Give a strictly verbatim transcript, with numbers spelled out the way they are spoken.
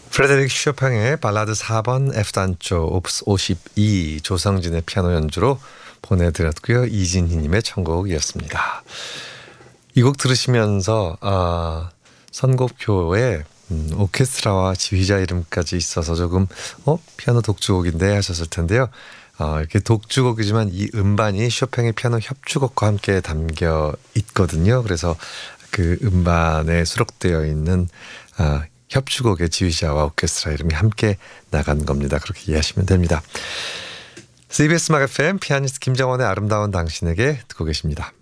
프레데릭 쇼팽의 발라드 사 번 F단조 옵스 오십이 조성진의 피아노 연주로 보내드렸고요. 이진희님의 청곡이었습니다. 이 곡 들으시면서 아, 선곡표에 음, 오케스트라와 지휘자 이름까지 있어서 조금 어 피아노 독주곡인데 하셨을 텐데요. 어, 이렇게 독주곡이지만 이 음반이 쇼팽의 피아노 협주곡과 함께 담겨 있거든요. 그래서 그 음반에 수록되어 있는 아, 협주곡의 지휘자와 오케스트라 이름이 함께 나간 겁니다. 그렇게 이해하시면 됩니다. 씨비에스 음악 에프엠 피아니스트 김정원의 아름다운 당신에게 듣고 계십니다.